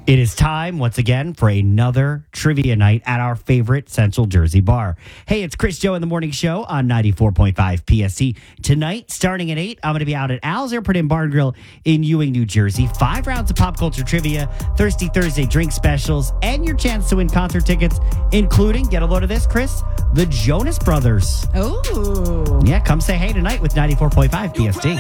It is time once again for another trivia night at our favorite Central Jersey bar. Hey, it's Chris Joe in the morning show on 94.5 PSC. Tonight, starting at 8, I'm going to be out at Al's Airport and Barn Grill in Ewing, New Jersey. 5 rounds of pop culture trivia, Thirsty Thursday drink specials, and your chance to win concert tickets, including, get a load of this, Chris, the Jonas Brothers. Oh. Yeah, come say hey tonight with 94.5 PST.